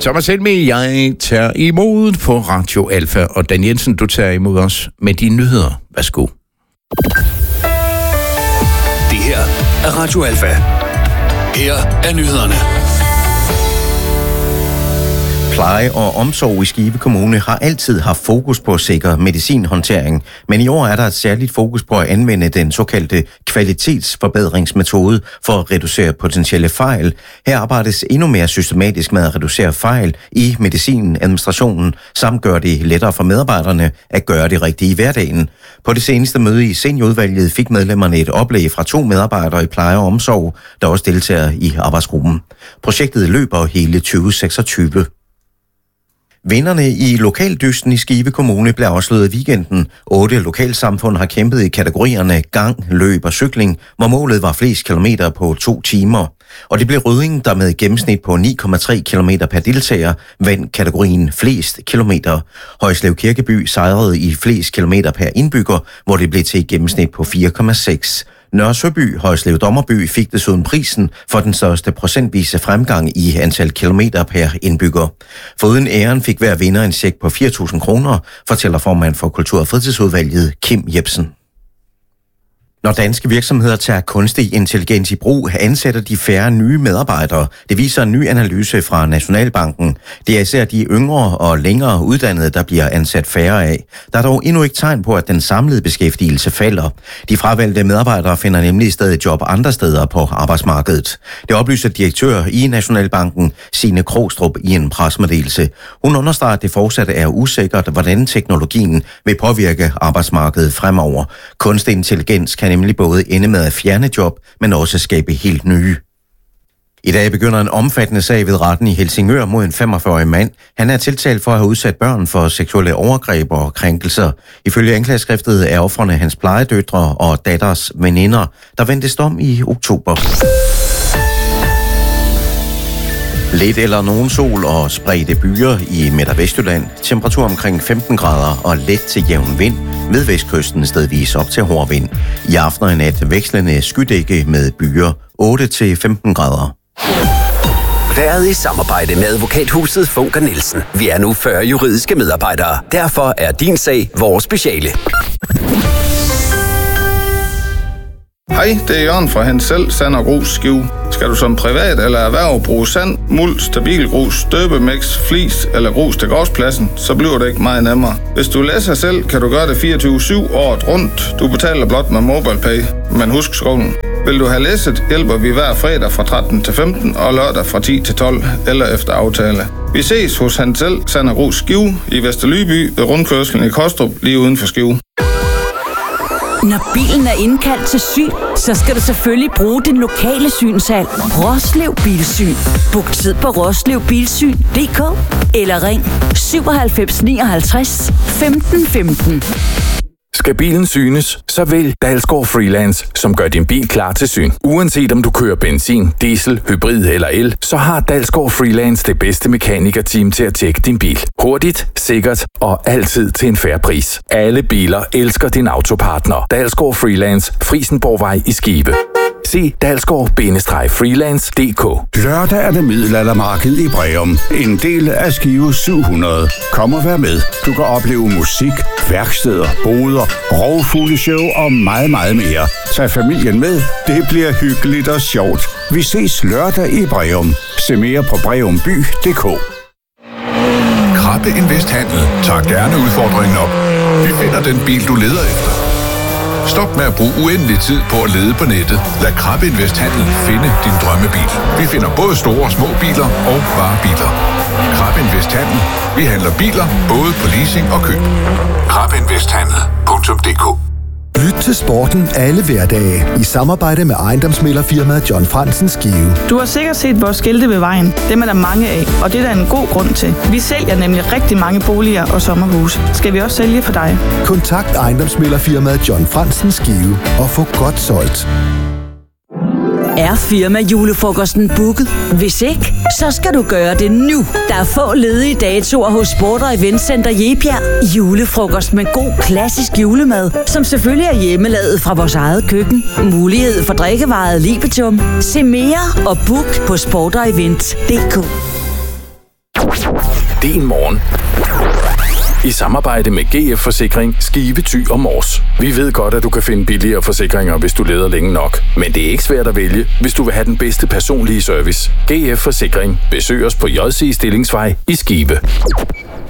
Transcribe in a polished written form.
Thomas Helmi, jeg tager imod på Radio Alfa, og Dan Jensen, du tager imod os med de nyheder. Værsgo. Det her er Radio Alfa. Her er nyhederne. Pleje og omsorg i Skive Kommune har altid haft fokus på at sikre medicinhåndtering, men i år er der et særligt fokus på at anvende den såkaldte kvalitetsforbedringsmetode for at reducere potentielle fejl. Her arbejdes endnu mere systematisk med at reducere fejl i medicinadministrationen, samt gøre det lettere for medarbejderne at gøre det rigtige i hverdagen. På det seneste møde i seniorudvalget fik medlemmerne et oplæg fra 2 medarbejdere i pleje og omsorg, der også deltager i arbejdsgruppen. Projektet løber hele 2026. Vinderne i lokaldysten i Skive Kommune blev afsløret i weekenden. 8 lokalsamfund har kæmpet i kategorierne gang, løb og cykling, hvor målet var flest kilometer på 2 timer. Og det blev Rødding, der med et gennemsnit på 9,3 km per deltager, vandt kategorien flest kilometer. Højslev Kirkeby sejrede i flest kilometer per indbygger, hvor det blev til et gennemsnit på 4,6. Nørre Søby, Højslev Dommerby fik desuden prisen for den største procentvise fremgang i antal kilometer per indbygger. Foruden æren fik hver vinder en check på 4.000 kroner, fortæller formand for Kultur- og Fritidsudvalget Kim Jebsen. Når danske virksomheder tager kunstig intelligens i brug, ansætter de færre nye medarbejdere. Det viser en ny analyse fra Nationalbanken. Det er især de yngre og længere uddannede, der bliver ansat færre af. Der er dog endnu ikke tegn på, at den samlede beskæftigelse falder. De fravalgte medarbejdere finder nemlig stadig job andre steder på arbejdsmarkedet. Det oplyser direktør i Nationalbanken, Signe Krogstrup, i en pressemeddelelse. Hun understreger, at det fortsat er usikkert, hvordan teknologien vil påvirke arbejdsmarkedet fremover. Kunstig intelligens kan nemlig både ende med at fjerne job, men også skabe helt nye. I dag begynder en omfattende sag ved retten i Helsingør mod en 45-årig mand. Han er tiltalt for at have udsat børn for seksuelle overgreb og krænkelser. Ifølge anklageskriftet er ofrene hans plejedøtre og datters veninder, der ventes dom i oktober. Lidt eller nogen sol og spredte byer i Midt- og Vestjylland. Temperatur omkring 15 grader og let til jævn vind. Ved vestkysten stedvis op til hård vind. I aften og i nat vekslende skydække med byer 8-15 grader. Været i samarbejde med advokathuset Funker Nielsen. Vi er nu 40 juridiske medarbejdere. Derfor er din sag vores speciale. Hej, det er Jørgen fra Hensel, Sand og Grus, Skive. Skal du som privat eller erhverv bruge sand, muld, stabilgrus, støbemix, flis eller grus til gårdspladsen, så bliver det ikke meget nemmere. Hvis du læser selv, kan du gøre det 24/7 året rundt. Du betaler blot med MobilePay, men husk skolen. Vil du have læsset, hjælper vi hver fredag fra 13 til 15 og lørdag fra 10 til 12 eller efter aftale. Vi ses hos Hensel, Sand og Grus, Skive i Vesterlyby ved rundkørslen i Kostrup lige uden for Skive. Når bilen er indkaldt til syn, så skal du selvfølgelig bruge din lokale synshal. Roslev Bilsyn. Book tid på roslevbilsyn.dk eller ring 97 59 15 15. Skal bilen synes, så vælg Dalsgaard Freelance, som gør din bil klar til syn. Uanset om du kører benzin, diesel, hybrid eller el, så har Dalsgaard Freelance det bedste mekanikerteam til at tjekke din bil. Hurtigt, sikkert og altid til en fair pris. Alle biler elsker din autopartner. Dalsgaard Freelance, Frisenborgvej i Skive. Se dalsgaard-freelance.dk. Lørdag er det middelaldermarked i Breum. En del af Skive 700. Kom og vær med. Du kan opleve musik, værksteder, boder, rovfugleshow og meget, meget mere. Tag familien med. Det bliver hyggeligt og sjovt. Vi ses lørdag i Breum. Se mere på breumby.dk. Krabbe Invest Handel tager gerne udfordringen op. Vi finder den bil, du leder efter. Stop med at bruge uendelig tid på at lede på nettet. Lad Krabbe Invest Handel finde din drømmebil. Vi finder både store og små biler og varebiler. Krabbe Invest Handel. Vi handler biler både på leasing og køb. KrabbeInvesthandel.dk. Lyt til sporten alle hverdage i samarbejde med ejendomsmæglerfirmaet John Fransen Skive. Du har sikkert set vores skilte ved vejen. Dem er der mange af, og det er der en god grund til. Vi sælger nemlig rigtig mange boliger og sommerhuse. Skal vi også sælge for dig? Kontakt ejendomsmæglerfirmaet John Fransen Skive og få godt solgt. Er firma julefrokosten booket? Hvis ikke, så skal du gøre det nu. Der er få ledige datoer hos Sport & Event Center Jebjerg. Julefrokost med god klassisk julemad, som selvfølgelig er hjemmelavet fra vores eget køkken. Mulighed for drikkevaret Libitum. Se mere og book på sportevent.dk. Din morgen. I samarbejde med GF Forsikring, Skive, Thy og Mors. Vi ved godt, at du kan finde billigere forsikringer, hvis du leder længe nok. Men det er ikke svært at vælge, hvis du vil have den bedste personlige service. GF Forsikring. Besøg os på JC Stillingsvej i Skive.